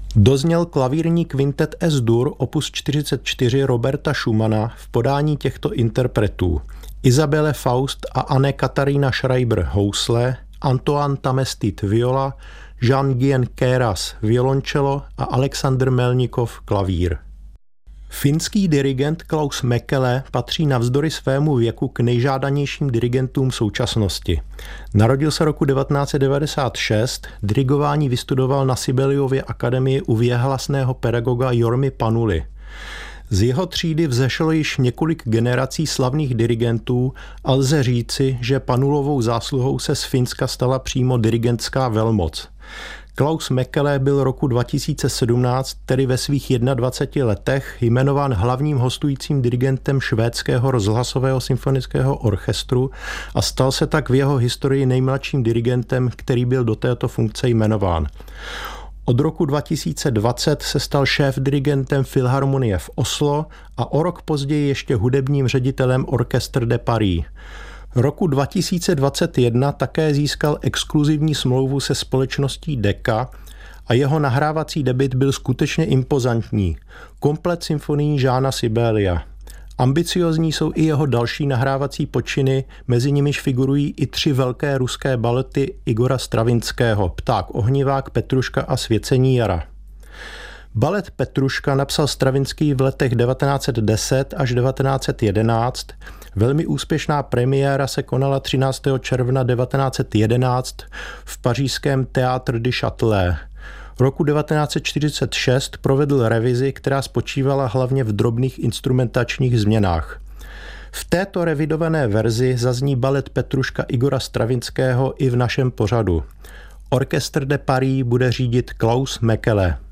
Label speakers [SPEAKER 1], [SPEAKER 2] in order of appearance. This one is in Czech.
[SPEAKER 1] Dozněl klavírní kvintet S-dur opus 44 Roberta Schumana v podání těchto interpretů: Isabelle Faust a Anne Katharina Schreiber housle, Antoine Tamestit viola, Jean-Guyen Queyras violoncello a Alexander Melnikov klavír. Finský dirigent Klaus Mäkelä patří navzdory svému věku k nejžádanějším dirigentům současnosti. Narodil se roku 1996, dirigování vystudoval na Sibeliově akademii u věhlasného pedagoga Jormy Panuly. Z jeho třídy vzešlo již několik generací slavných dirigentů a lze říci, že Panulovou zásluhou se z Finska stala přímo dirigentská velmoc. Klaus Mäkelä byl roku 2017, tedy ve svých 21 letech, jmenován hlavním hostujícím dirigentem švédského rozhlasového symfonického orchestru a stal se tak v jeho historii nejmladším dirigentem, který byl do této funkce jmenován. Od roku 2020 se stal šéf-dirigentem Filharmonie v Oslo a o rok později ještě hudebním ředitelem Orchestre de Paris. Roku 2021 také získal exkluzivní smlouvu se společností Decca a jeho nahrávací debut byl skutečně impozantní. Komplet symfonií Jeana Sibelia. Ambiciózní jsou i jeho další nahrávací počiny, mezi nimiž figurují i 3 velké ruské balety Igora Stravinského: Pták ohnivák, Petruška a Svěcení jara. Balet Petruška napsal Stravinský v letech 1910 až 1911. Velmi úspěšná premiéra se konala 13. června 1911 v pařížském Théâtre du Châtelet. Roku 1946 provedl revizi, která spočívala hlavně v drobných instrumentačních změnách. V této revidované verzi zazní balet Petruška Igora Stravinského i v našem pořadu. Orchestre de Paris bude řídit Klaus Mäkelä.